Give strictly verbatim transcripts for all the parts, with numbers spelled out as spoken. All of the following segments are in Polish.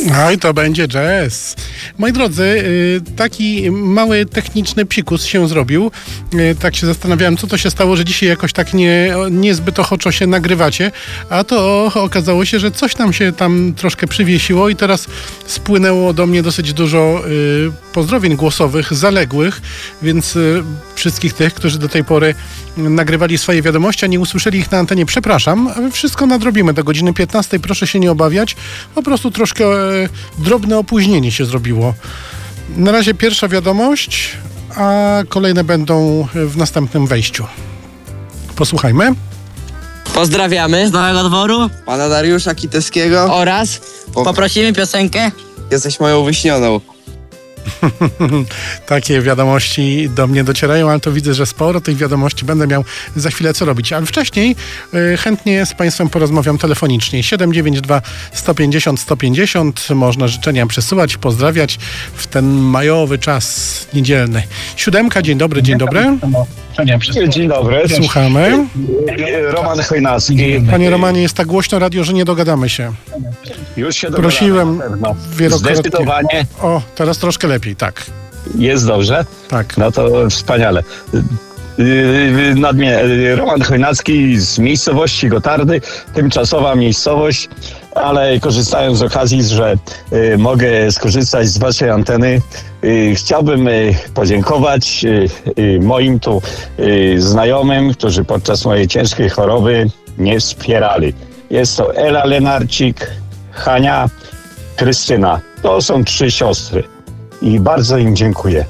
Oj, to będzie jazz. Moi drodzy, taki mały techniczny psikus się zrobił. Tak się zastanawiałem, co to się stało, że dzisiaj jakoś tak nie, niezbyt ochoczo się nagrywacie, a to okazało się, że coś nam się tam troszkę przywiesiło i teraz spłynęło do mnie dosyć dużo pozdrowień głosowych, zaległych, więc wszystkich tych, którzy do tej pory nagrywali swoje wiadomości, a nie usłyszeli ich na antenie, przepraszam, ale wszystko nadrobimy do godziny piętnastej, proszę się nie obawiać, po prostu troszkę e, drobne opóźnienie się zrobiło. Na razie pierwsza wiadomość, a kolejne będą w następnym wejściu. Posłuchajmy. Pozdrawiamy Z Nowego Dworu Pana Dariusza Kiteskiego. oraz Po- poprosimy piosenkę. Jesteś moją wyśnioną. Takie wiadomości do mnie docierają, ale to widzę, że sporo tych wiadomości będę miał za chwilę co robić. Ale wcześniej y, chętnie z Państwem porozmawiam telefonicznie. siedem dziewięć dwa sto pięćdziesiąt sto pięćdziesiąt. Można życzenia przesyłać, pozdrawiać w ten majowy czas niedzielny. Siódemka, dzień dobry, dzień dobry. Dzień dobry. Słuchamy. Roman Chojnacki. Panie Romanie, jest tak głośno radio, że nie dogadamy się. Już się Prosiłem dogadamy na pewno. wielokrotnie. Zdecydowanie O, teraz troszkę lepiej, tak. jest dobrze. Tak. No to wspaniale. Yy, Nadmie, Roman Chojnacki z miejscowości Gotardy, tymczasowa miejscowość, ale korzystając z okazji, że y, mogę skorzystać z waszej anteny, y, chciałbym y, podziękować y, y, moim tu y, znajomym, którzy podczas mojej ciężkiej choroby mnie wspierali. Jest to Ela Lenarcik, Hania, Krystyna. To są trzy siostry i bardzo im dziękuję.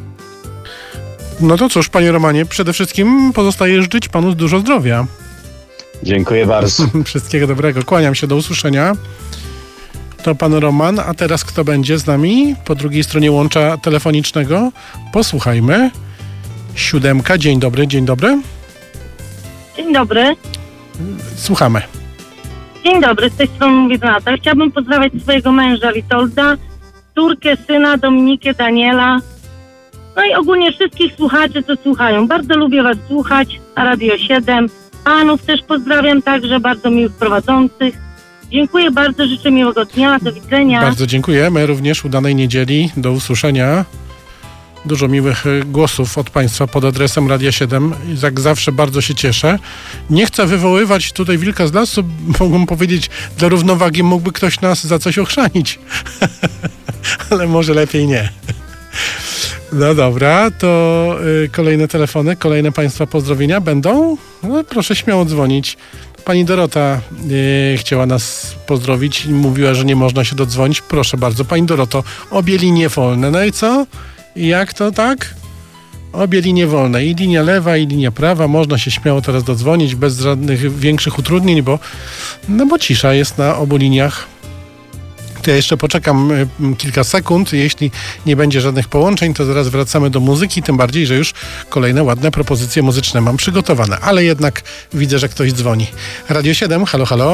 No to cóż, panie Romanie, przede wszystkim pozostaje życzyć panu dużo zdrowia. Dziękuję bardzo. Wszystkiego dobrego. Kłaniam się, do usłyszenia. To pan Roman, a teraz kto będzie z nami po drugiej stronie łącza telefonicznego? Posłuchajmy. Siódemka, dzień dobry, dzień dobry. Dzień dobry. Słuchamy. Dzień dobry, z tej strony mówi Renata. Chciałabym pozdrawiać swojego męża Witolda, córkę, syna Dominikę, Daniela, no i ogólnie wszystkich słuchaczy, co słuchają. Bardzo lubię was słuchać na Radio siedem. Panów też pozdrawiam także, bardzo miłych prowadzących. Dziękuję bardzo, życzę miłego dnia, do widzenia. Bardzo dziękujemy, również udanej niedzieli, do usłyszenia. Dużo miłych głosów od Państwa pod adresem Radia siedem. Jak zawsze bardzo się cieszę. Nie chcę wywoływać tutaj wilka z lasu, mogłem powiedzieć, dla równowagi mógłby ktoś nas za coś ochrzanić. Ale może lepiej nie. No dobra, to y, kolejne telefony, kolejne Państwa pozdrowienia będą? No, proszę śmiało dzwonić. Pani Dorota y, chciała nas pozdrowić i mówiła, że nie można się dodzwonić. Proszę bardzo, Pani Doroto, obie linie wolne. No i co? I jak to tak? Obie linie wolne. I linia lewa, i linia prawa. Można się śmiało teraz dodzwonić bez żadnych większych utrudnień, bo, no bo cisza jest na obu liniach. To ja jeszcze poczekam y, kilka sekund. Jeśli nie będzie żadnych połączeń, to zaraz wracamy do muzyki, tym bardziej, że już kolejne ładne propozycje muzyczne mam przygotowane. Ale jednak widzę, że ktoś dzwoni. Radio siedem, halo, halo.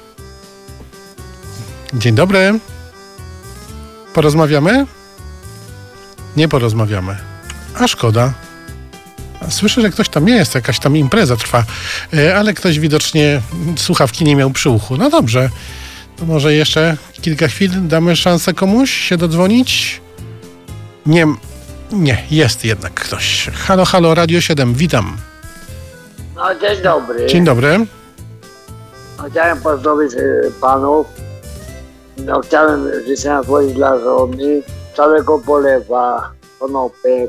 Dzień dobry. Porozmawiamy? Nie porozmawiamy. A szkoda. Słyszę, że ktoś tam jest, jakaś tam impreza trwa, y, ale ktoś widocznie słuchawki nie miał przy uchu. No dobrze. To może jeszcze kilka chwil damy szansę komuś się dodzwonić? Nie, nie, jest jednak ktoś. Halo, halo, Radio siedem, witam. No, dzień dobry. Dzień dobry. Chciałem pozdrowić y, panów. No, chciałem życzenia złożyć dla żony, całego Bolewa, Konopek,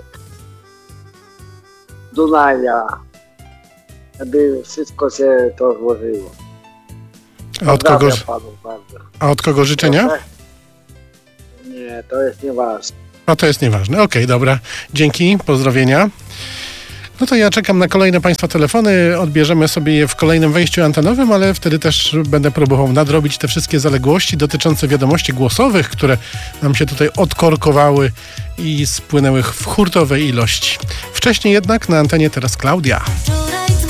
Dunaja, aby wszystko się to złożyło. A od kogo, Panów bardzo. a od kogo życzenia? Proszę? Nie, to jest nieważne. A to jest nieważne. Okej, okay, dobra. Dzięki, pozdrowienia. No to ja czekam na kolejne Państwa telefony. Odbierzemy sobie je w kolejnym wejściu antenowym, ale wtedy też będę próbował nadrobić te wszystkie zaległości dotyczące wiadomości głosowych, które nam się tutaj odkorkowały i spłynęły w hurtowej ilości. Wcześniej jednak na antenie teraz Klaudia.